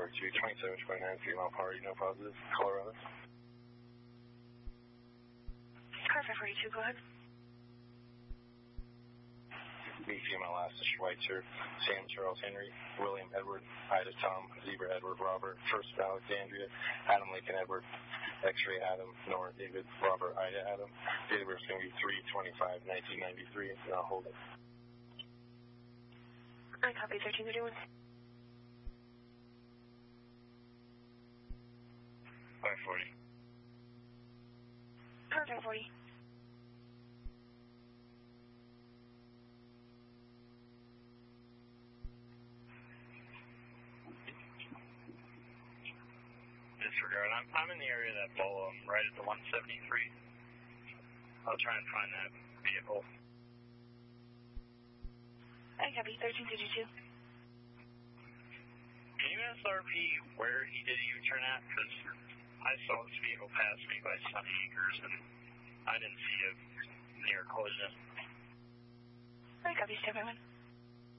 Park 2, 2729, 3 mile power, no positive, Colorado. Car 542, go ahead. BC, my last is Schweitzer, Sam, Charles, Henry, William, Edward, Ida, Tom, Zebra, Edward, Robert, First, Alexandria, Adam, Lincoln, Edward, X-ray, Adam, Nora, David, Robert, Ida, Adam. Date of birth is going to be 3/25/1993, and I'll hold it. I copy 1331. 540. Car 540. Disregard. I'm in the area of that ball, right at the 173. I'll try and find that vehicle. I copy 1332. Can you ask RP where he did a U-turn at? Because I saw this vehicle pass me by Sunny Acres, and I didn't see a near collision. I copy 711.